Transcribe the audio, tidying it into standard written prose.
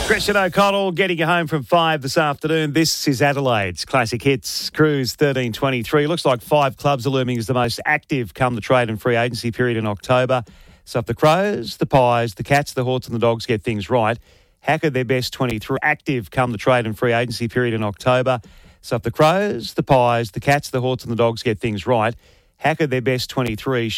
Christian O'Connell getting you home from 5 this afternoon. This is Adelaide's Classic Hits Cruise 1323. Looks like 5 clubs are looming as the most active come the trade and free agency period in October. So if the Crows, the Pies, the Cats, the Hawks and the Dogs get things right, how could their best 23 active come the trade and free agency period in October? So if the Crows, the Pies, the Cats, the Hawks and the Dogs get things right, how could their best 23